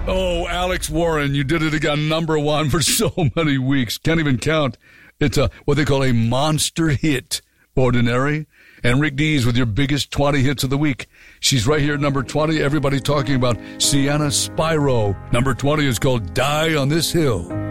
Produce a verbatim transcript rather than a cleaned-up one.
Oh, Alex Warren, you did it again, number one for so many weeks. Can't even count. It's a what they call a monster hit, Ordinary. And Rick Dees with your biggest twenty hits of the week. She's right here at number twenty. Everybody talking about Sienna Spyro. Number twenty is called Die on This Hill.